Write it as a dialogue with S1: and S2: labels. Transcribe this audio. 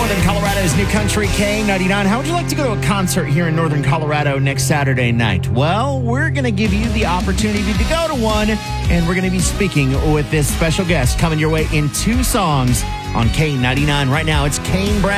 S1: Northern Colorado's New Country K99. How would you like to go to a concert here in Northern Colorado next Saturday night? Well, we're going to give you the opportunity to go to one, and we're going to be speaking with this special guest coming your way in 2 songs on K99. Right now, it's Kane Brown.